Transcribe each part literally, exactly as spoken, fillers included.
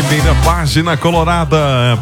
Primeira página colorada,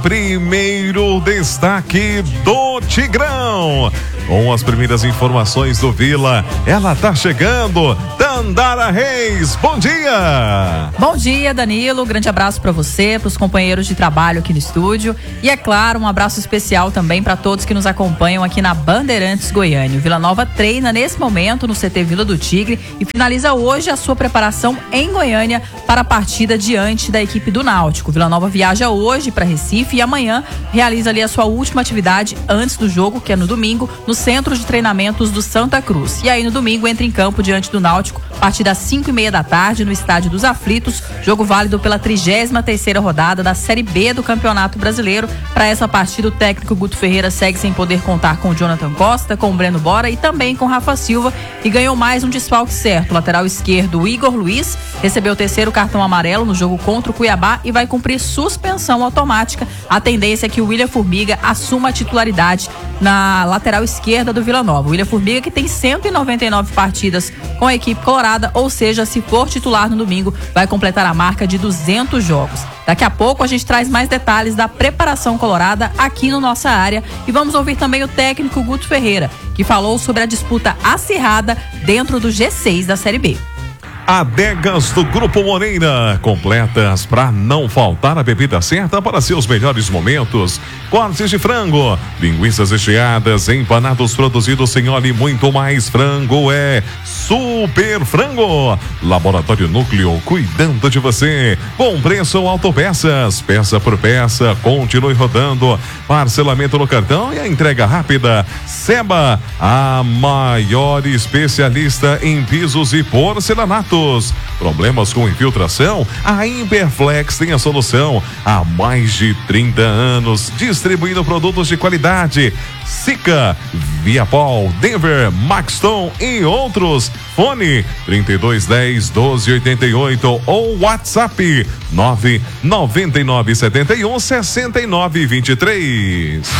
primeiro destaque do Tigrão. Com as primeiras informações do Vila, ela tá chegando, Dandara Reis, bom dia! Bom dia, Danilo, grande abraço para você, para os companheiros de trabalho aqui no estúdio e, é claro, um abraço especial também para todos que nos acompanham aqui na Bandeirantes Goiânia. O Vila Nova treina nesse momento no C T Vila do Tigre e finaliza hoje a sua preparação em Goiânia para a partida diante da equipe do Náutico. O Vila Nova viaja hoje para Recife e amanhã realiza ali a sua última atividade antes do jogo, que é no domingo, no Centro de Treinamentos do Santa Cruz. E aí no domingo entra em campo diante do Náutico, a partir das cinco e meia da tarde no Estádio dos Aflitos, jogo válido pela trigésima terceira rodada da Série B do Campeonato Brasileiro. Para essa partida, o técnico Guto Ferreira segue sem poder contar com o Jonathan Costa, com o Breno Bora e também com Rafa Silva, e ganhou mais um desfalque certo. O lateral esquerdo, o Igor Luiz, recebeu o terceiro cartão amarelo no jogo contra o Cuiabá e vai cumprir suspensão automática. A tendência é que o William Formiga assuma a titularidade na lateral esquerda do Vila Nova. O William Formiga, que tem cento e noventa e nove partidas com a equipe colorada, ou seja, se for titular no domingo, vai completar a marca de duzentos jogos. Daqui a pouco a gente traz mais detalhes da preparação colorada aqui no Nossa Área e vamos ouvir também o técnico Guto Ferreira, que falou sobre a disputa acirrada dentro do G seis da Série B. Adegas do Grupo Moreira, completas para não faltar a bebida certa para seus melhores momentos. Cortes de frango, linguiças recheadas, empanados produzidos sem óleo e muito mais. Frango é Super Frango. Laboratório Núcleo, cuidando de você. Bom preço Autopeças, peça por peça, continue rodando. Parcelamento no cartão e a entrega rápida. Seba, a maior especialista em pisos e porcelanato. Problemas com infiltração? A Imperflex tem a solução. Há mais de trinta anos distribuindo produtos de qualidade. Sica, Viapol, Denver, Maxton e outros. Fone trinta e dois dez, doze oitenta e oito ou WhatsApp nove nove nove sete um, seis nove dois três.